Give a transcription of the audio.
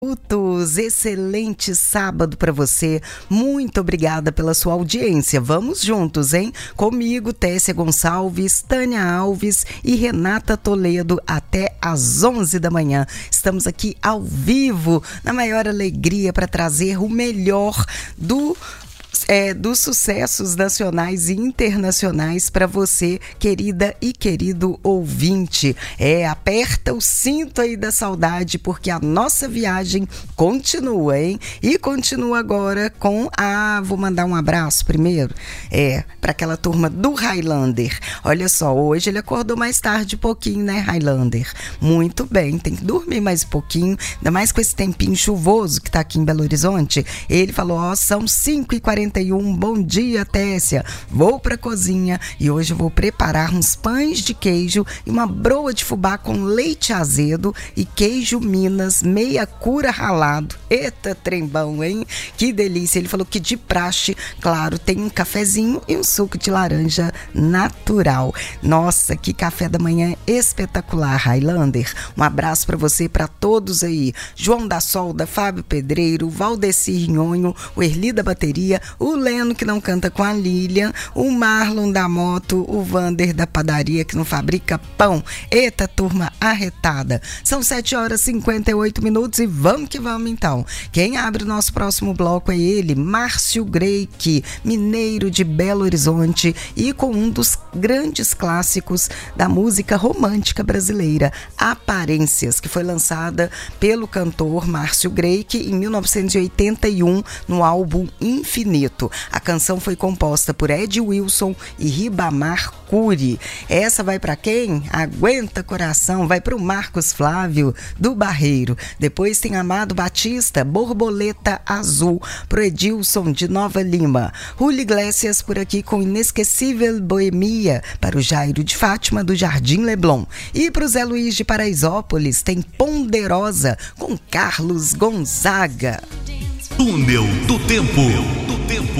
Excelente sábado para você. Muito obrigada pela sua audiência. Vamos juntos, hein? Comigo, Tessia Gonçalves, Tânia Alves e Renata Toledo até às 11 da manhã. Estamos aqui ao vivo, na maior alegria, para trazer o melhor dos sucessos nacionais e internacionais para você, querida e querido ouvinte. Aperta o cinto aí da saudade, porque a nossa viagem continua, hein? E continua agora com vou mandar um abraço primeiro, para aquela turma do Highlander. Olha só, hoje ele acordou mais tarde um pouquinho, né, Highlander? Muito bem, tem que dormir mais um pouquinho, ainda mais com esse tempinho chuvoso que tá aqui em Belo Horizonte. Ele falou, são 5h41, bom dia, Tessia. Vou pra cozinha e hoje eu vou preparar uns pães de queijo e uma broa de fubá com leite azedo e queijo Minas, meia cura ralado. Eita, trembão, hein? Que delícia. Ele falou que de praxe, claro, tem um cafezinho e um suco de laranja natural. Nossa, que café da manhã espetacular, Highlander. Um abraço pra você e pra todos aí. João da Solda, Fábio Pedreiro, Valdecir Nhonho, o Erli da Bateria, o Leno que não canta com a Lilian, o Marlon da moto, o Vander da padaria que não fabrica pão. Eita, turma arretada. São 7h58 e vamos que vamos então. Quem abre o nosso próximo bloco é ele, Márcio Greik, mineiro de Belo Horizonte e com um dos grandes clássicos da música romântica brasileira, Aparências, que foi lançada pelo cantor Márcio Greik em 1981 no álbum Infinito. A canção foi composta por Ed Wilson e Ribamar Cury. Essa vai para quem? Aguenta coração, vai para o Marcos Flávio do Barreiro. Depois tem Amado Batista, Borboleta Azul, pro Edilson de Nova Lima. Julio Iglesias por aqui com Inesquecível Boemia para o Jairo de Fátima do Jardim Leblon. E pro Zé Luiz de Paraisópolis tem Ponderosa com Carlos Gonzaga. Túnel do Tempo.